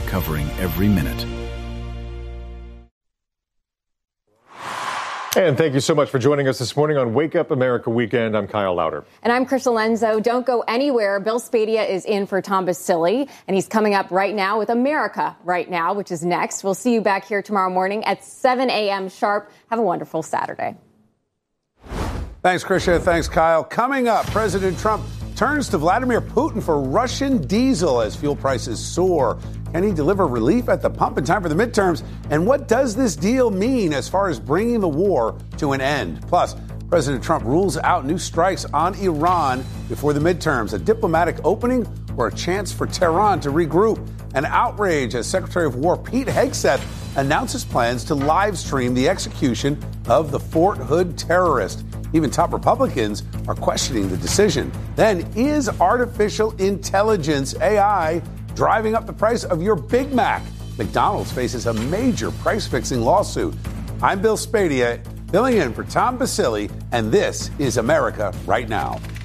covering every minute. And thank you so much for joining us this morning on Wake Up America Weekend. I'm Kyle Louder. And I'm Crystal Enzo. Don't go anywhere. Bill Spadea is in for Tom Basile, and he's coming up right now with America Right Now, which is next. We'll see you back here tomorrow morning at 7 a.m. sharp. Have a wonderful Saturday. Thanks, Krisha. Thanks, Kyle. Coming up, President Trump turns to Vladimir Putin for Russian diesel as fuel prices soar. Can he deliver relief at the pump in time for the midterms? And what does this deal mean as far as bringing the war to an end? Plus, President Trump rules out new strikes on Iran before the midterms, a diplomatic opening or a chance for Tehran to regroup. An outrage as Secretary of War Pete Hegseth announces plans to live stream the execution of the Fort Hood terrorist. Even top Republicans are questioning the decision. Then, is artificial intelligence, AI, driving up the price of your Big Mac? McDonald's faces a major price-fixing lawsuit. I'm Bill Spadea, filling in for Tom Basile, and this is America Right Now.